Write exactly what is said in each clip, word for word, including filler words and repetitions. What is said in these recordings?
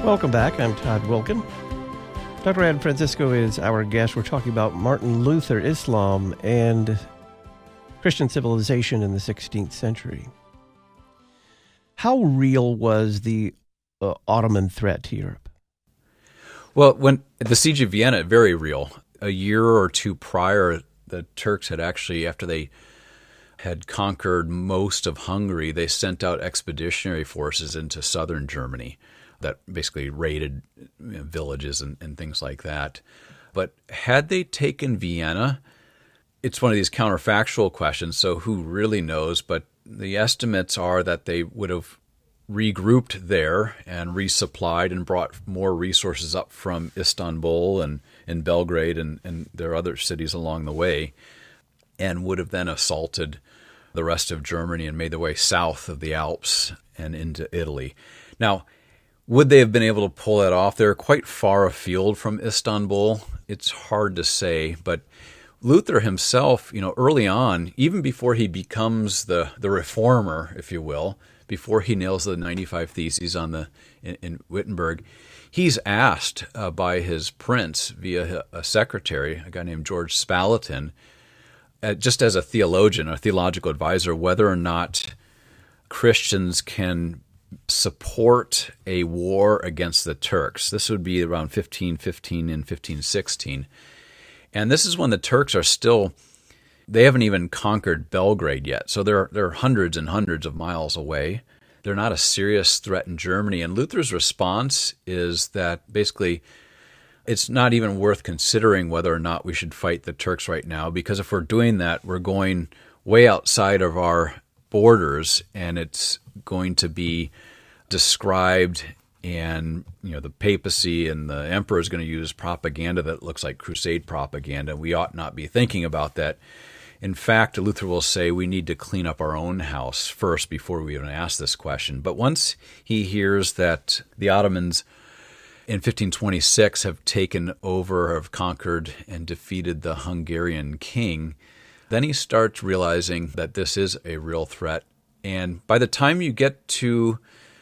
Welcome back. I'm Todd Wilkin. Doctor Ed Francisco is our guest. We're talking about Martin Luther, Islam, and Christian civilization in the sixteenth century. How real was the uh, Ottoman threat to Europe? Well, when the Siege of Vienna, very real. A year or two prior, the Turks had actually, after they had conquered most of Hungary, they sent out expeditionary forces into southern Germany that basically raided you know, villages and, and things like that. But had they taken Vienna, it's one of these counterfactual questions, so who really knows? But the estimates are that they would have regrouped there and resupplied and brought more resources up from Istanbul and, and Belgrade and, and their other cities along the way, and would have then assaulted the rest of Germany and made their way south of the Alps and into Italy. Now, would they have been able to pull that off? They're quite far afield from Istanbul. It's hard to say, but Luther himself, you know, early on, even before he becomes the, the reformer, if you will, before he nails the ninety-five Theses on the in, in Wittenberg, he's asked uh, by his prince via a secretary, a guy named George Spalatin, uh, just as a theologian, a theological advisor, whether or not Christians can support a war against the Turks. This would be around fifteen fifteen and fifteen sixteen. And this is when the Turks are still, they haven't even conquered Belgrade yet. So they're, they're hundreds and hundreds of miles away. They're not a serious threat in Germany. And Luther's response is that basically it's not even worth considering whether or not we should fight the Turks right now, because if we're doing that, we're going way outside of our borders, and it's going to be described, and you know the papacy and the emperor is going to use propaganda that looks like crusade propaganda. We ought not be thinking about that. In fact, Luther will say we need to clean up our own house first before we even ask this question. But once he hears that the Ottomans in fifteen twenty-six have taken over, have conquered and defeated the Hungarian king, then he starts realizing that this is a real threat. And by the time you get to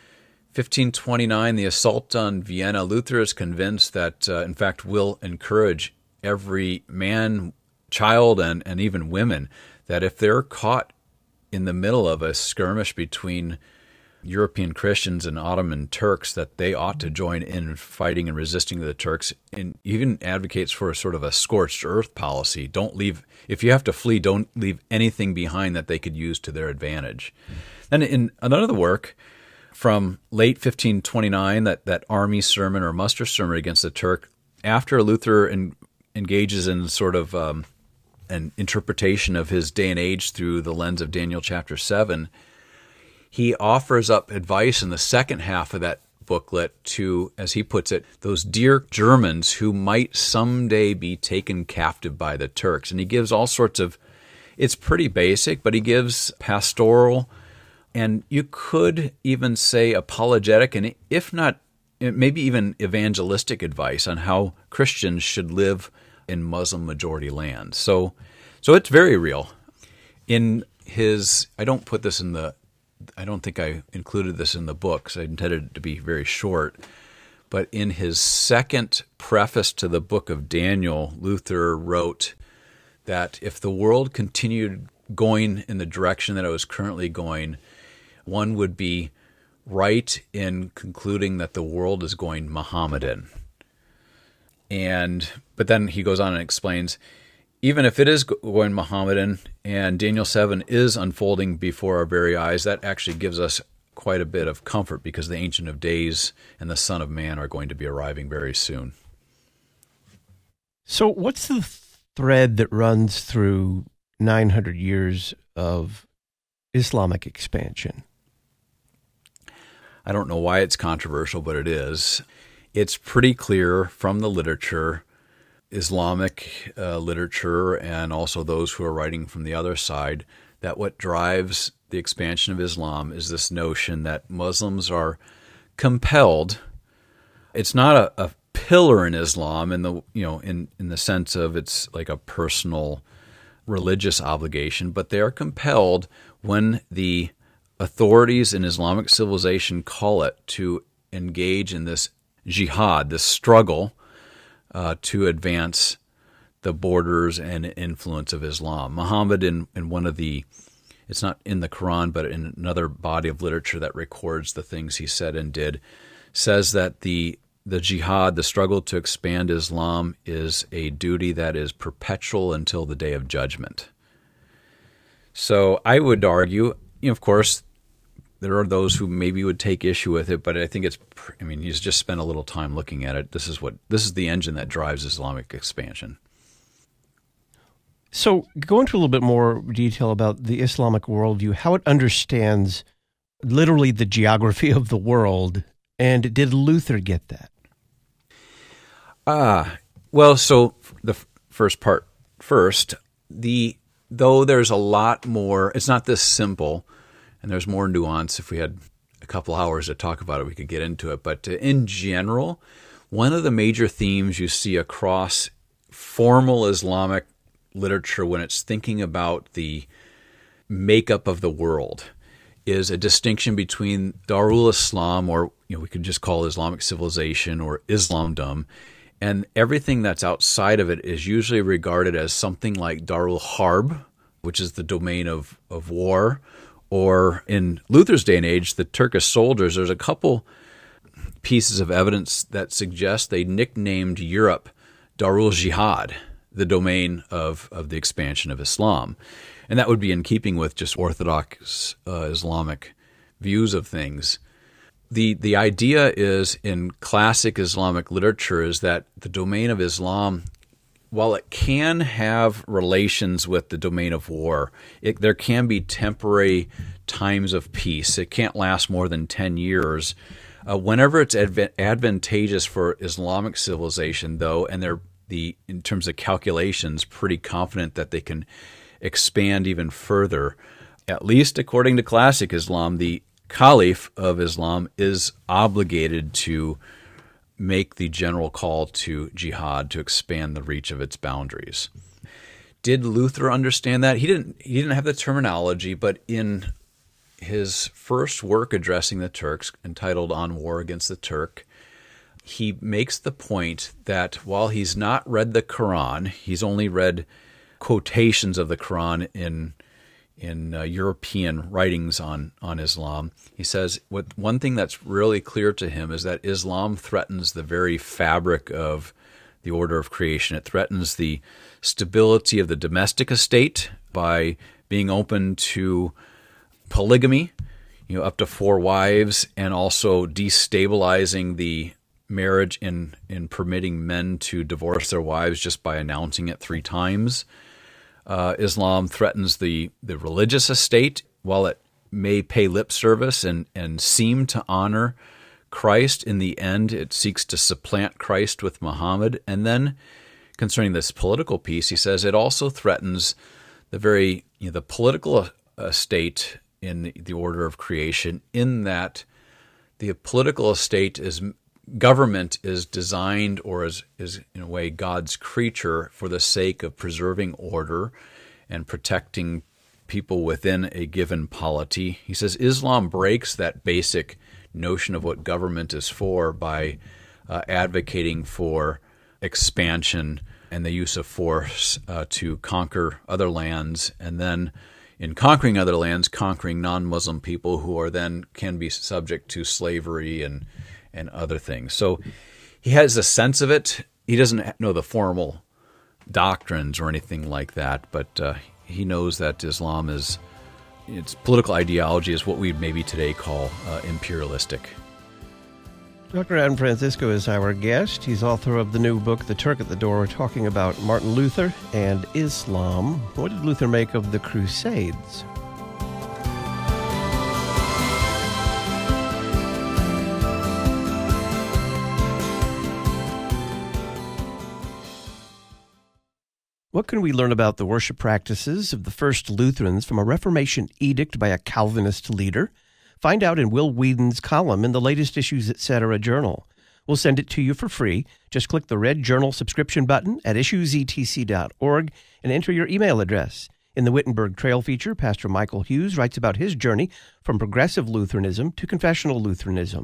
fifteen twenty-nine, the assault on Vienna, Luther is convinced that, uh, in fact, will encourage every man, child, and, and even women, that if they're caught in the middle of a skirmish between European Christians and Ottoman Turks, that they ought to join in fighting and resisting the Turks, and even advocates for a sort of a scorched earth policy. Don't leave, if you have to flee, don't leave anything behind that they could use to their advantage. Then in another work from late fifteen twenty-nine, that, that army sermon or muster sermon against the Turk, after Luther en, engages in sort of um, an interpretation of his day and age through the lens of Daniel chapter seven, he offers up advice in the second half of that booklet to, as he puts it, those dear Germans who might someday be taken captive by the Turks. And he gives all sorts of, it's pretty basic, but he gives pastoral, and you could even say apologetic, and if not, maybe even evangelistic advice on how Christians should live in Muslim-majority lands. So, so it's very real. In his, I don't put this in the, I don't think I included this in the book, because I intended it to be very short. But in his second preface to the book of Daniel, Luther wrote that if the world continued going in the direction that it was currently going, one would be right in concluding that the world is going Mohammedan. And but then he goes on and explains, even if it is going Mohammedan and Daniel seven is unfolding before our very eyes, that actually gives us quite a bit of comfort, because the Ancient of Days and the Son of Man are going to be arriving very soon. So what's the thread that runs through nine hundred years of Islamic expansion? I don't know why it's controversial, but it is. It's pretty clear from the literature, Islamic uh, literature, and also those who are writing from the other side, that what drives the expansion of Islam is this notion that Muslims are compelled. It's not a, a pillar in Islam in the you know in, in the sense of it's like a personal religious obligation, but they are compelled when the authorities in Islamic civilization call it to engage in this jihad, the struggle uh, to advance the borders and influence of Islam. Muhammad, in, in one of the, it's not in the Quran, but in another body of literature that records the things he said and did, says that the the jihad, the struggle to expand Islam, is a duty that is perpetual until the day of judgment. So I would argue, you know, of course, there are those who maybe would take issue with it, but I think it's, I mean, he's just spent a little time looking at it. This is what, this is the engine that drives Islamic expansion. So go into a little bit more detail about the Islamic worldview, how it understands literally the geography of the world, and did Luther get that? Ah, well, so the f- first part first, the though there's a lot more, it's not this simple, and there's more nuance. If we had a couple hours to talk about it, we could get into it. But in general, one of the major themes you see across formal Islamic literature when it's thinking about the makeup of the world is a distinction between Darul Islam, or you know, we could just call Islamic civilization or Islamdom, and everything that's outside of it is usually regarded as something like Darul Harb, which is the domain of, of war, or in Luther's day and age, the Turkish soldiers. There's a couple pieces of evidence that suggest they nicknamed Europe Darul Jihad, the domain of, of the expansion of Islam. And that would be in keeping with just Orthodox uh, Islamic views of things. The the idea is in classic Islamic literature is that the domain of Islam, while it can have relations with the domain of war, it, there can be temporary times of peace. It can't last more than ten years. Uh, whenever it's adv- advantageous for Islamic civilization, though, and they're the in terms of calculations, pretty confident that they can expand even further, at least according to classic Islam, the Caliph of Islam is obligated to make the general call to jihad to expand the reach of its boundaries. Did Luther understand that? He didn't. He didn't have the terminology, but in his first work addressing the Turks, entitled "On War Against the Turk," he makes the point that while he's not read the Quran, he's only read quotations of the Quran in in uh, European writings on, on Islam. He says what one thing that's really clear to him is that Islam threatens the very fabric of the order of creation. It threatens the stability of the domestic estate by being open to polygamy, you know, up to four wives, and also destabilizing the marriage in, in permitting men to divorce their wives just by announcing it three times. Uh, Islam threatens the, the religious estate. While it may pay lip service and, and seem to honor Christ, in the end it seeks to supplant Christ with Muhammad. And then concerning this political piece, he says it also threatens the very you know, the political estate in the, the order of creation, in that the political estate is government is designed, or is, is in a way God's creature for the sake of preserving order and protecting people within a given polity. He says Islam breaks that basic notion of what government is for by uh, advocating for expansion and the use of force uh, to conquer other lands, and then in conquering other lands, conquering non-Muslim people who are then can be subject to slavery and and other things. So he has a sense of it. He doesn't know the formal doctrines or anything like that, but uh, he knows that Islam is, its political ideology is what we maybe today call uh, imperialistic. Doctor Adam Francisco is our guest. He's author of the new book, The Turk at the Door, talking about Martin Luther and Islam. What did Luther make of the Crusades? What can we learn about the worship practices of the first Lutherans from a Reformation edict by a Calvinist leader? Find out in Will Whedon's column in the latest Issues Etc. journal. We'll send it to you for free. Just click the red journal subscription button at issues e t c dot org and enter your email address. In the Wittenberg Trail feature, Pastor Michael Hughes writes about his journey from progressive Lutheranism to confessional Lutheranism.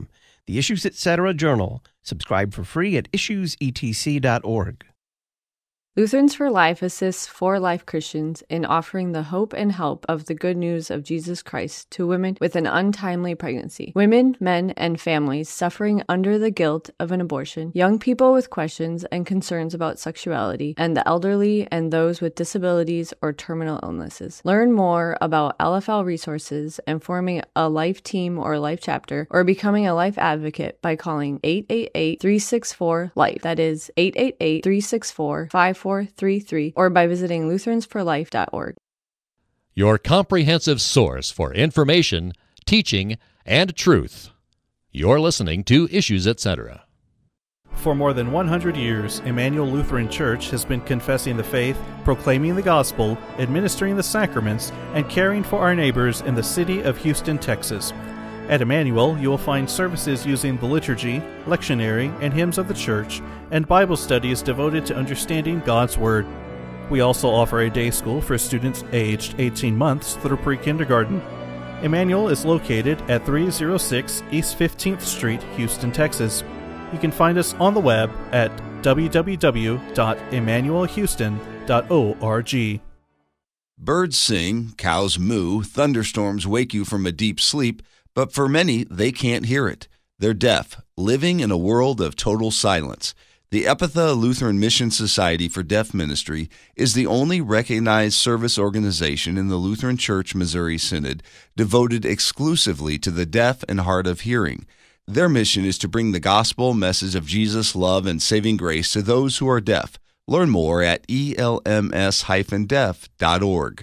the Issues Etc. Journal. Subscribe for free at issues e t c dot org. Lutherans for Life assists for-life Christians in offering the hope and help of the good news of Jesus Christ to women with an untimely pregnancy, women, men, and families suffering under the guilt of an abortion, young people with questions and concerns about sexuality, and the elderly and those with disabilities or terminal illnesses. Learn more about L F L resources and forming a life team or life chapter, or becoming a life advocate by calling eight eight eight, three six four, LIFE. That is eight eight eight, three six four, five four three three, or by visiting lutherans for life dot org. Your comprehensive source for information, teaching, and truth. You're listening to Issues Etc. For more than one hundred years, Emmanuel Lutheran Church has been confessing the faith, proclaiming the gospel, administering the sacraments, and caring for our neighbors in the city of Houston, Texas. At Emmanuel, you will find services using the liturgy, lectionary, and hymns of the church, and Bible studies devoted to understanding God's Word. We also offer a day school for students aged eighteen months through pre-kindergarten. Emmanuel is located at three oh six East fifteenth Street, Houston, Texas. You can find us on the web at w w w dot emmanuel houston dot org. Birds sing, cows moo, thunderstorms wake you from a deep sleep, but for many, they can't hear it. They're deaf, living in a world of total silence. The Epitha Lutheran Mission Society for Deaf Ministry is the only recognized service organization in the Lutheran Church Missouri Synod devoted exclusively to the deaf and hard of hearing. Their mission is to bring the gospel message of Jesus' love and saving grace to those who are deaf. Learn more at e l m s dash deaf dot org.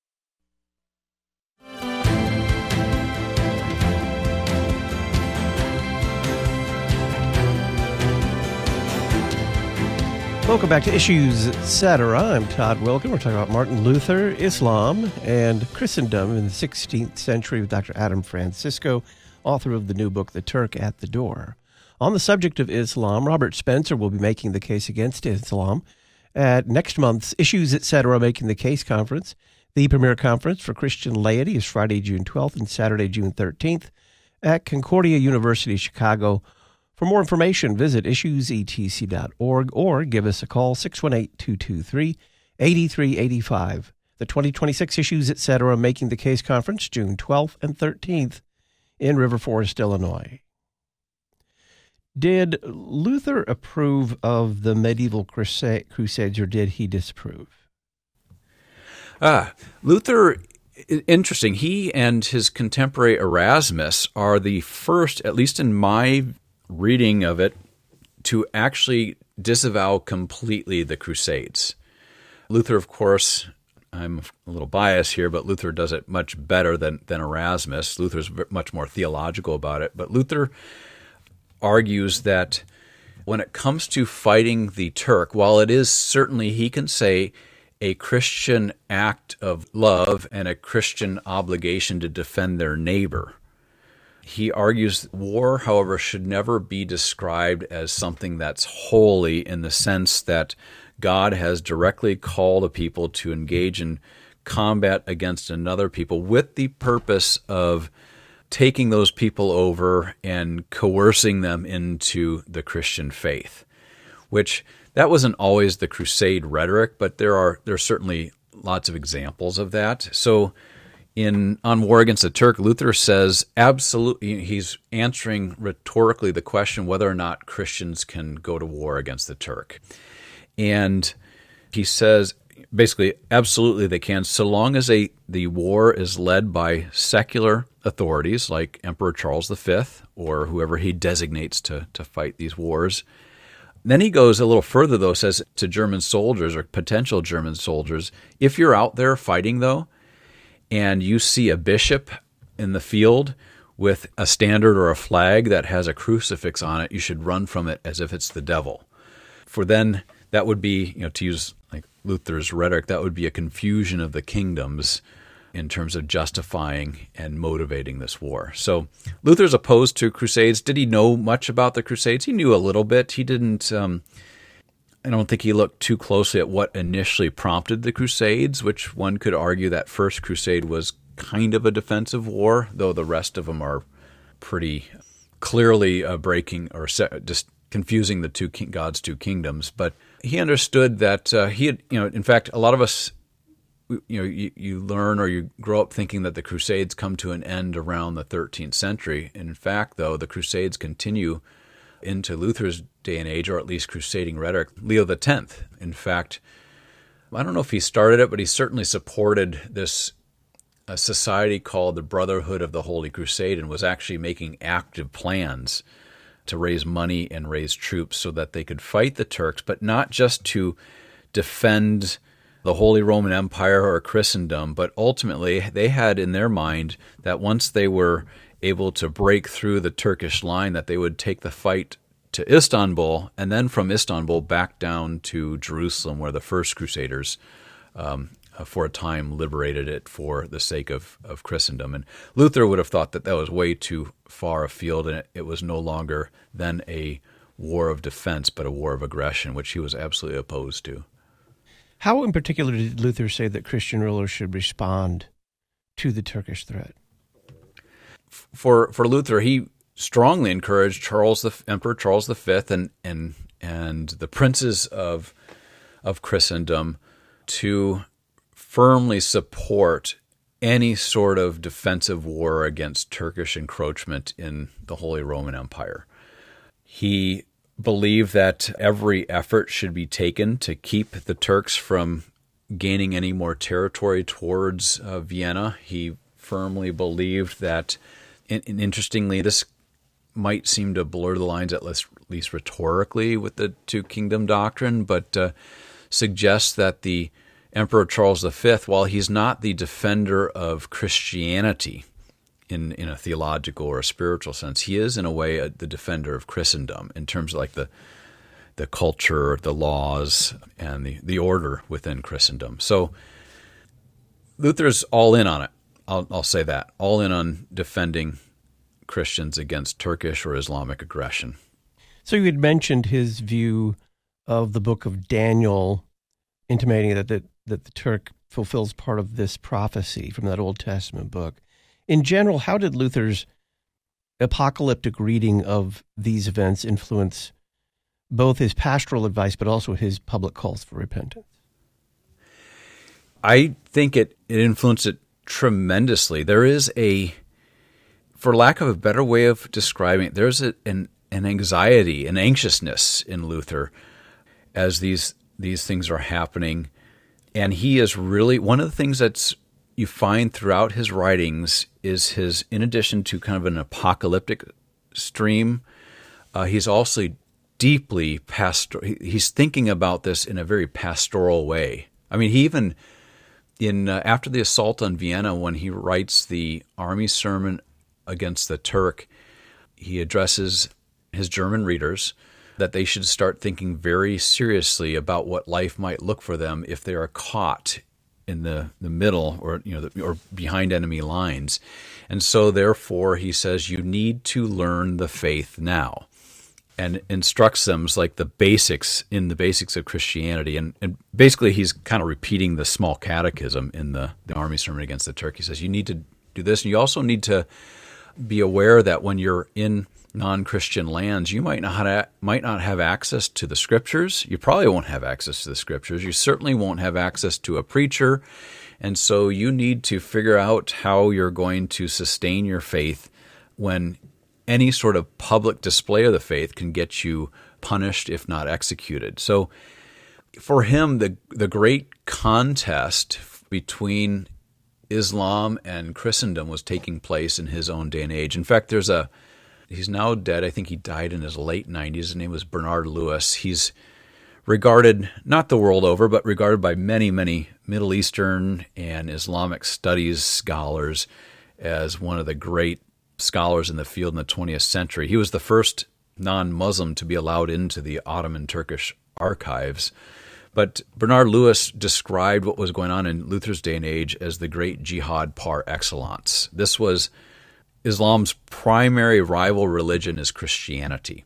Welcome back to Issues Etc. I'm Todd Wilken. We're talking about Martin Luther, Islam, and Christendom in the sixteenth century with Doctor Adam Francisco, author of the new book, The Turk at the Door. On the subject of Islam, Robert Spencer will be making the case against Islam at next month's Issues Etc. Making the Case conference. The premier conference for Christian laity is Friday, June twelfth and Saturday, June thirteenth at Concordia University, Chicago. For more information, visit issues e t c dot org or give us a call, six one eight, two two three, eight three eight five. The twenty twenty-six Issues Etc. Making the Case Conference, June twelfth and thirteenth in River Forest, Illinois. Did Luther approve of the medieval crusades, or did he disapprove? Ah, Luther, interesting. He and his contemporary Erasmus are the first, at least in my reading of it, to actually disavow completely the Crusades. Luther, of course, I'm a little biased here, but Luther does it much better than, than Erasmus. Luther's much more theological about it. But Luther argues that when it comes to fighting the Turk, while it is certainly, he can say, a Christian act of love and a Christian obligation to defend their neighbor, he argues war, however, should never be described as something that's holy in the sense that God has directly called a people to engage in combat against another people with the purpose of taking those people over and coercing them into the Christian faith, which that wasn't always the crusade rhetoric, but there are there are certainly lots of examples of that. So in On War Against the Turk, Luther says absolutely, he's answering rhetorically the question whether or not Christians can go to war against the Turk. And he says basically, absolutely they can, so long as a, the war is led by secular authorities like Emperor Charles the Fifth or whoever he designates to, to fight these wars. Then he goes a little further, though, says to German soldiers or potential German soldiers, if you're out there fighting, though, and you see a bishop in the field with a standard or a flag that has a crucifix on it, you should run from it as if it's the devil. For then that would be, you know, to use like Luther's rhetoric, that would be a confusion of the kingdoms in terms of justifying and motivating this war. So Luther's opposed to crusades. Did he know much about the crusades? He knew a little bit. He didn't, um, I don't think he looked too closely at what initially prompted the crusades, which one could argue that first crusade was kind of a defensive war, though the rest of them are pretty clearly uh, breaking or se- just confusing the two king- God's two kingdoms. But he understood that uh, he had, you know, in fact, a lot of us, you know, you, you learn or you grow up thinking that the Crusades come to an end around the thirteenth century. And in fact, though, the Crusades continue into Luther's day and age, or at least crusading rhetoric. Leo the Tenth, in fact, I don't know if he started it, but he certainly supported this a society called the Brotherhood of the Holy Crusade and was actually making active plans to raise money and raise troops so that they could fight the Turks, but not just to defend the Holy Roman Empire or Christendom, but ultimately they had in their mind that once they were able to break through the Turkish line, that they would take the fight to Istanbul, and then from Istanbul back down to Jerusalem, where the first Crusaders um, for a time liberated it for the sake of, of Christendom. And Luther would have thought that that was way too far afield, and it, it was no longer then a war of defense, but a war of aggression, which he was absolutely opposed to. How in particular did Luther say that Christian rulers should respond to the Turkish threat? For for Luther, he strongly encouraged Charles the Emperor Charles the Fifth and and and the princes of of Christendom to firmly support any sort of defensive war against Turkish encroachment in the Holy Roman Empire. He believed that every effort should be taken to keep the Turks from gaining any more territory towards uh, Vienna. He firmly believed that, and, and interestingly, this might seem to blur the lines, at least, at least rhetorically, with the two kingdom doctrine, but uh, suggests that the Emperor Charles the Fifth, while he's not the defender of Christianity in, in a theological or a spiritual sense, he is in a way a, the defender of Christendom in terms of like the the culture, the laws, and the, the order within Christendom. So Luther's all in on it. I'll, I'll say that. All in on defending Christians against Turkish or Islamic aggression. So you had mentioned his view of the book of Daniel, intimating that the, that the Turk fulfills part of this prophecy from that Old Testament book. In general, how did Luther's apocalyptic reading of these events influence both his pastoral advice but also his public calls for repentance? I think it, it influenced it tremendously. There is a, for lack of a better way of describing it, there's a, an, an anxiety, an anxiousness in Luther as these these things are happening. And he is really, one of the things that's you find throughout his writings is his, in addition to kind of an apocalyptic stream, uh, he's also deeply pastoral. He's thinking about this in a very pastoral way. I mean, he even, in uh, after the assault on Vienna, when he writes the army sermon against the Turk, he addresses his German readers that they should start thinking very seriously about what life might look for them if they are caught in the, the middle or you know the, or behind enemy lines. And so therefore he says you need to learn the faith now, and instructs them like the basics in the basics of Christianity. And, and basically he's kind of repeating the small catechism in the, the army sermon against the Turk. He says you need to do this, and you also need to be aware that when you're in non-Christian lands, you might not have, might not have access to the Scriptures. You probably won't have access to the Scriptures. You certainly won't have access to a preacher. And so you need to figure out how you're going to sustain your faith when any sort of public display of the faith can get you punished, if not executed. So for him, the the great contest between Islam and Christendom was taking place in his own day and age. In fact, there's a He's now dead. I think he died in his late nineties. His name was Bernard Lewis. He's regarded, not the world over, but regarded by many, many Middle Eastern and Islamic studies scholars as one of the great scholars in the field in the twentieth century. He was the first non-Muslim to be allowed into the Ottoman Turkish archives. But Bernard Lewis described what was going on in Luther's day and age as the great jihad par excellence. This was Islam's primary rival religion is Christianity.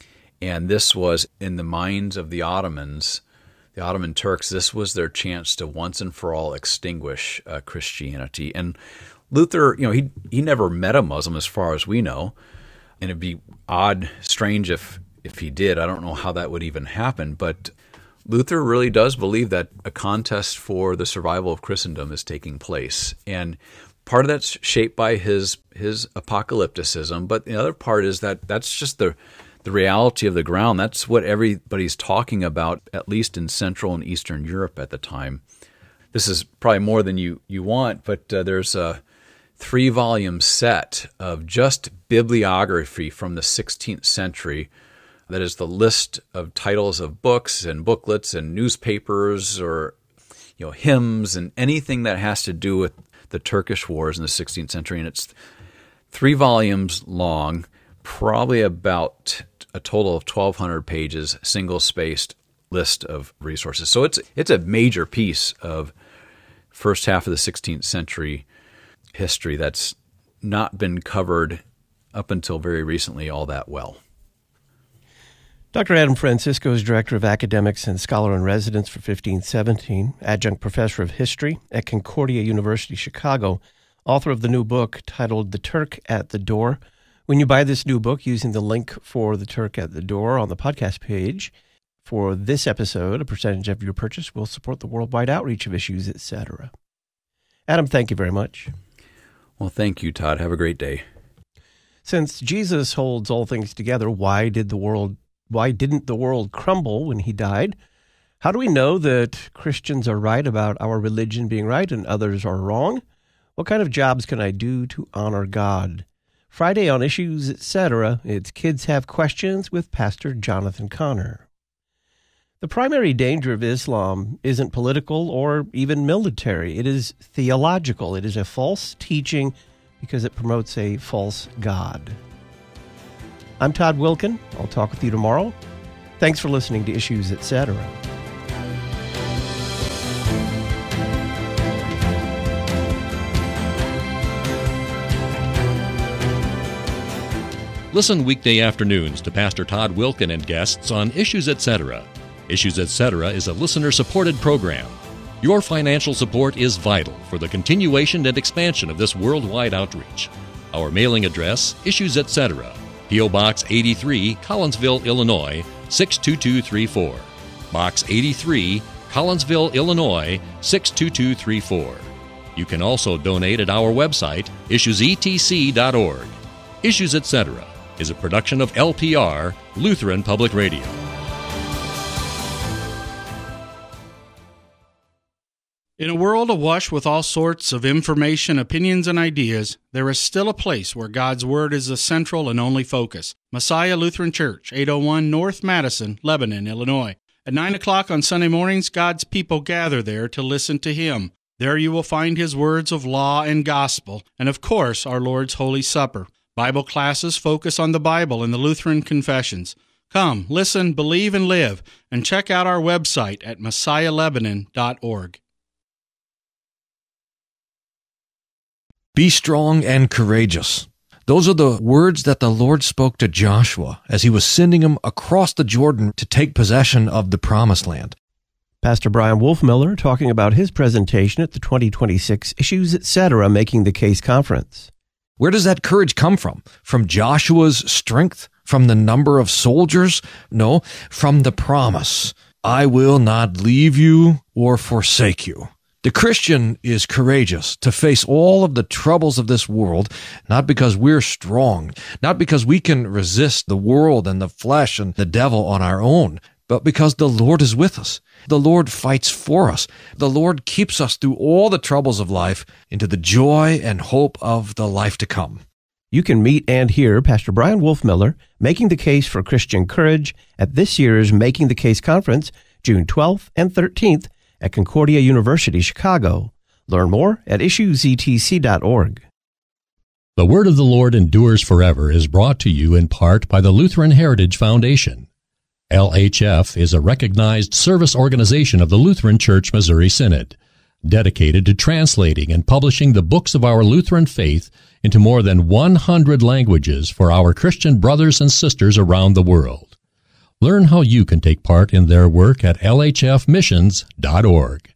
And this was, in the minds of the Ottomans, the Ottoman Turks, this was their chance to once and for all extinguish uh, Christianity. And Luther, you know, he he never met a Muslim as far as we know. And it'd be odd, strange if, if he did. I don't know how that would even happen, but Luther really does believe that a contest for the survival of Christendom is taking place. And part of that's shaped by his his apocalypticism, but the other part is that that's just the the reality of the ground. That's what everybody's talking about, at least in Central and Eastern Europe at the time. This is probably more than you, you want, but uh, there's a three-volume set of just bibliography from the sixteenth century. That is the list of titles of books and booklets and newspapers or you know hymns and anything that has to do with the Turkish wars in the sixteenth century. And it's three volumes long, probably about a total of twelve hundred pages, single-spaced list of resources. So it's it's a major piece of first half of the sixteenth century history that's not been covered up until very recently all that well. Doctor Adam Francisco is Director of Academics and Scholar in Residence for fifteen seventeen, Adjunct Professor of History at Concordia University, Chicago, author of the new book titled The Turk at the Door. When you buy this new book using the link for The Turk at the Door on the podcast page for this episode, a percentage of your purchase will support the worldwide outreach of Issues, et cetera. Adam, thank you very much. Well, thank you, Todd. Have a great day. Since Jesus holds all things together, why did the world Why didn't the world crumble when he died? How do we know that Christians are right about our religion being right and others are wrong? What kind of jobs can I do to honor God? Friday on Issues, et cetera, it's Kids Have Questions with Pastor Jonathan Connor. The primary danger of Islam isn't political or even military. It is theological. It is a false teaching because it promotes a false God. I'm Todd Wilkin. I'll talk with you tomorrow. Thanks for listening to Issues, et cetera. Listen weekday afternoons to Pastor Todd Wilkin and guests on Issues, et cetera. Issues, et cetera is a listener-supported program. Your financial support is vital for the continuation and expansion of this worldwide outreach. Our mailing address, Issues, et cetera, P O. Box eighty-three, Collinsville, Illinois, six two two three four. Box eighty-three, Collinsville, Illinois, six two two three four. You can also donate at our website, issues e t c dot org. Issues, et cetera is a production of L P R, Lutheran Public Radio. In a world awash with all sorts of information, opinions, and ideas, there is still a place where God's Word is the central and only focus. Messiah Lutheran Church, eight oh one North Madison, Lebanon, Illinois. At nine o'clock on Sunday mornings, God's people gather there to listen to Him. There you will find His words of law and gospel, and of course, our Lord's Holy Supper. Bible classes focus on the Bible and the Lutheran confessions. Come, listen, believe, and live, and check out our website at messiah lebanon dot org. Be strong and courageous. Those are the words that the Lord spoke to Joshua as he was sending him across the Jordan to take possession of the Promised Land. Pastor Brian Wolfmiller talking about his presentation at the twenty twenty-six Issues, et cetera, Making the Case Conference. Where does that courage come from? From Joshua's strength? From the number of soldiers? No, from the promise. I will not leave you or forsake you. The Christian is courageous to face all of the troubles of this world, not because we're strong, not because we can resist the world and the flesh and the devil on our own, but because the Lord is with us. The Lord fights for us. The Lord keeps us through all the troubles of life into the joy and hope of the life to come. You can meet and hear Pastor Brian Wolfmiller making the case for Christian courage at this year's Making the Case Conference, June twelfth and thirteenth, at Concordia University, Chicago. Learn more at issues e t c dot org. The Word of the Lord Endures Forever is brought to you in part by the Lutheran Heritage Foundation. L H F is a recognized service organization of the Lutheran Church Missouri Synod, dedicated to translating and publishing the books of our Lutheran faith into more than one hundred languages for our Christian brothers and sisters around the world. Learn how you can take part in their work at l h f missions dot org.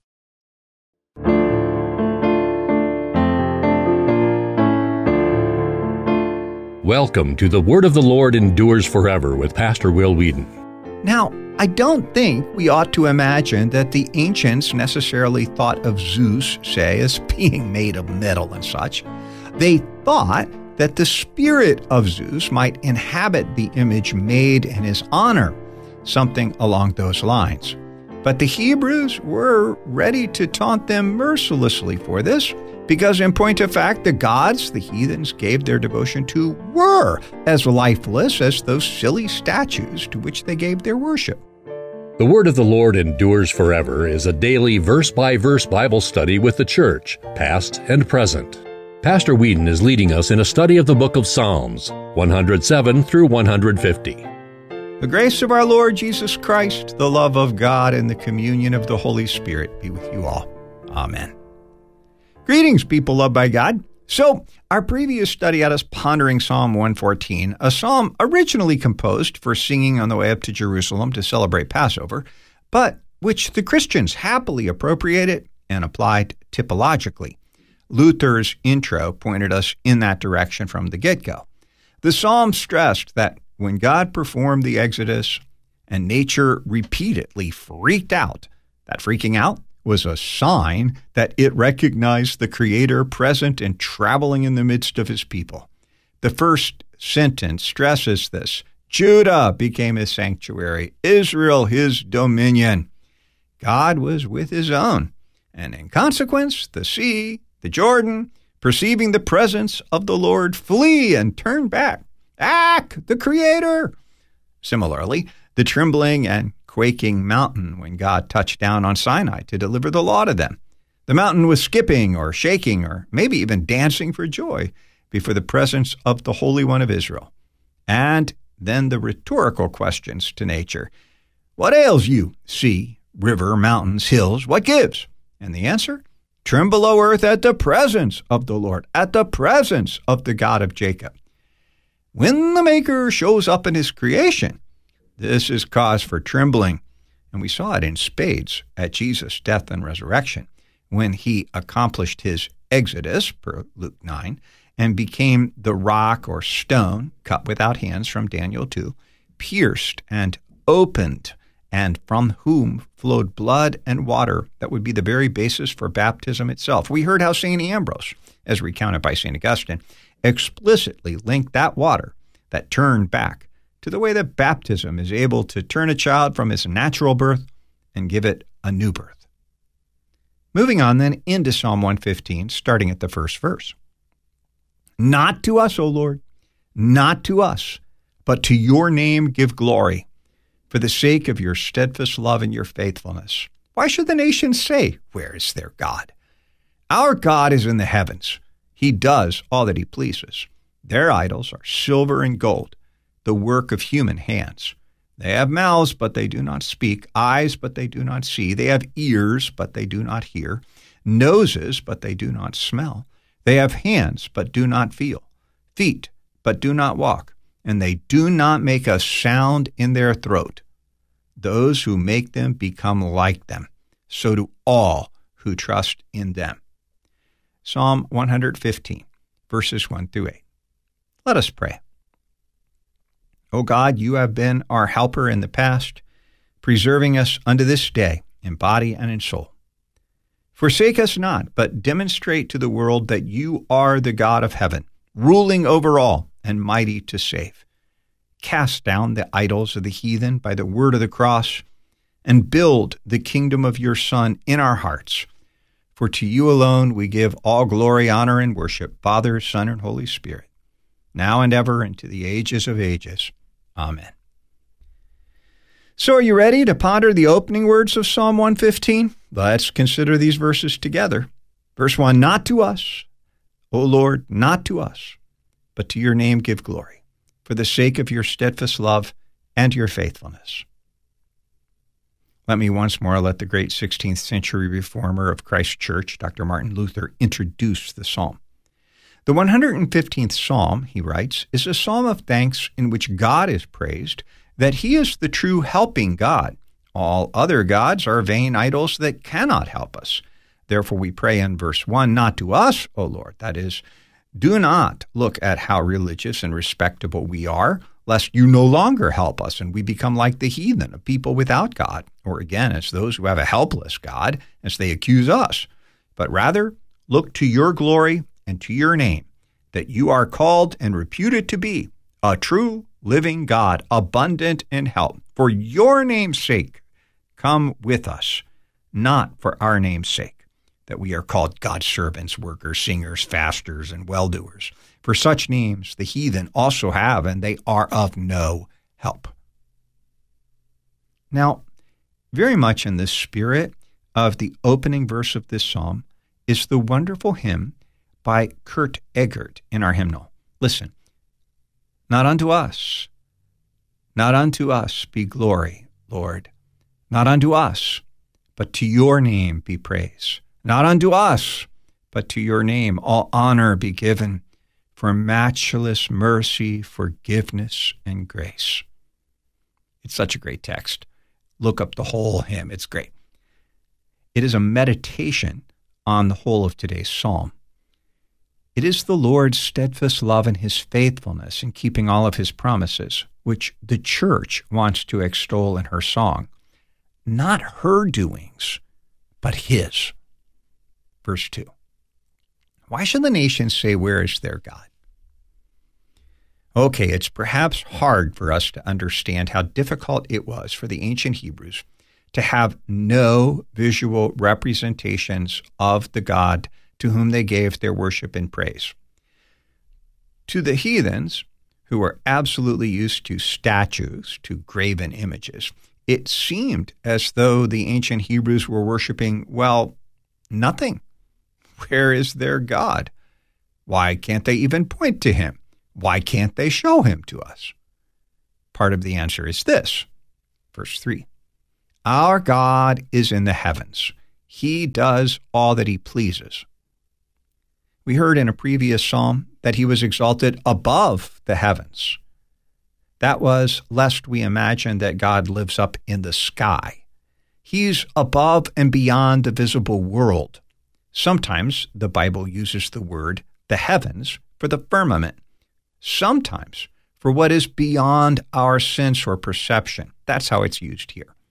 Welcome to The Word of the Lord Endures Forever with Pastor Will Whedon. Now, I don't think we ought to imagine that the ancients necessarily thought of Zeus, say, as being made of metal and such. They thought that the spirit of Zeus might inhabit the image made in his honor, something along those lines. But the Hebrews were ready to taunt them mercilessly for this, because in point of fact, the gods the heathens gave their devotion to were as lifeless as those silly statues to which they gave their worship. The Word of the Lord Endures Forever is a daily verse-by-verse Bible study with the church, past and present. Pastor Whedon is leading us in a study of the book of Psalms, one hundred seven through one hundred fifty. The grace of our Lord Jesus Christ, the love of God, and the communion of the Holy Spirit be with you all. Amen. Greetings, people loved by God. So, our previous study had us pondering Psalm one fourteen, a psalm originally composed for singing on the way up to Jerusalem to celebrate Passover, but which the Christians happily appropriated and applied typologically. Luther's intro pointed us in that direction from the get-go. The psalm stressed that when God performed the Exodus and nature repeatedly freaked out, that freaking out was a sign that it recognized the Creator present and traveling in the midst of his people. The first sentence stresses this: Judah became his sanctuary, Israel his dominion. God was with his own, and in consequence, the sea, the Jordan, perceiving the presence of the Lord, flee and turn back. Ak, the Creator! Similarly, the trembling and quaking mountain when God touched down on Sinai to deliver the law to them. The mountain was skipping or shaking or maybe even dancing for joy before the presence of the Holy One of Israel. And then the rhetorical questions to nature. What ails you, sea, river, mountains, hills? What gives? And the answer? Tremble, O earth, at the presence of the Lord, at the presence of the God of Jacob. When the Maker shows up in his creation, this is cause for trembling, and we saw it in spades at Jesus' death and resurrection, when he accomplished his exodus, per Luke nine, and became the rock or stone cut without hands from Daniel two, pierced and opened, and from whom flowed blood and water that would be the very basis for baptism itself. We heard how Saint Ambrose, as recounted by Saint Augustine, explicitly linked that water that turned back to the way that baptism is able to turn a child from his natural birth and give it a new birth. Moving on then into Psalm one fifteen, starting at the first verse. Not to us, O Lord, not to us, but to your name give glory, for the sake of your steadfast love and your faithfulness. Why should the nations say, where is their God? Our God is in the heavens. He does all that he pleases. Their idols are silver and gold, the work of human hands. They have mouths, but they do not speak, eyes, but they do not see. They have ears, but they do not hear, noses, but they do not smell. They have hands, but do not feel, feet, but do not walk, and they do not make a sound in their throat. Those who make them become like them. So do all who trust in them. Psalm one fifteen, verses one through eight. Let us pray. O God, you have been our helper in the past, preserving us unto this day in body and in soul. Forsake us not, but demonstrate to the world that you are the God of heaven, ruling over all and mighty to save. Cast down the idols of the heathen by the word of the cross, and build the kingdom of your Son in our hearts. For to you alone we give all glory, honor, and worship, Father, Son, and Holy Spirit, now and ever, and to the ages of ages. Amen. So are you ready to ponder the opening words of Psalm one fifteen? Let's consider these verses together. Verse one, not to us, O Lord, not to us, but to your name give glory, for the sake of your steadfast love and your faithfulness. Let me once more let the great sixteenth century reformer of Christ Church, Doctor Martin Luther, introduce the psalm. The one hundred fifteenth Psalm, he writes, is a psalm of thanks in which God is praised, that he is the true helping God. All other gods are vain idols that cannot help us. Therefore we pray in verse one, not to us, O Lord, that is, Do not look at how religious and respectable we are, lest you no longer help us and we become like the heathen, a people without God, or again, as those who have a helpless God, as they accuse us. But rather, look to your glory and to your name, that you are called and reputed to be a true living God, abundant in help. For your name's sake, come with us, not for our name's sake, that we are called God's servants, workers, singers, fasters, and well-doers. For such names the heathen also have, and they are of no help. Now, very much in the spirit of the opening verse of this psalm is the wonderful hymn by Kurt Eggert in our hymnal. Listen. Not unto us, not unto us be glory, Lord. Not unto us, but to your name be praise. Not unto us, but to your name all honor be given, for matchless mercy, forgiveness, and grace. It's such a great text. Look up the whole hymn. It's great. It is a meditation on the whole of today's psalm. It is the Lord's steadfast love and his faithfulness in keeping all of his promises, which the church wants to extol in her song. Not her doings, but his. Verse two. Why should the nations say, where is their God? Okay, it's perhaps hard for us to understand how difficult it was for the ancient Hebrews to have no visual representations of the God to whom they gave their worship and praise. To the heathens, who were absolutely used to statues, to graven images, it seemed as though the ancient Hebrews were worshiping, well, nothing. Where is their God? Why can't they even point to him? Why can't they show him to us? Part of the answer is this, verse three. Our God is in the heavens. He does all that he pleases. We heard in a previous psalm that he was exalted above the heavens. That was lest we imagine that God lives up in the sky. He's above and beyond the visible world. Sometimes the Bible uses the word the heavens for the firmament. Sometimes for what is beyond our sense or perception. That's how it's used here.